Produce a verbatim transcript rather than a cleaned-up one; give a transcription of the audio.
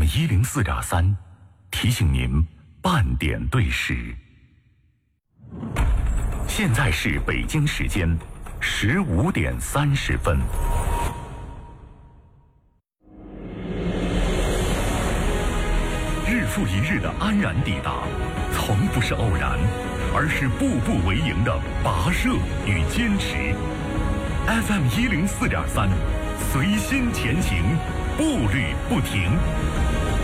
一零四点三，提醒您半点对时。现在是北京时间十五点三十分。日复一日的安然抵达，从不是偶然，而是步步为营的跋涉与坚持。F M 一零四点三，随心前行，步履不停。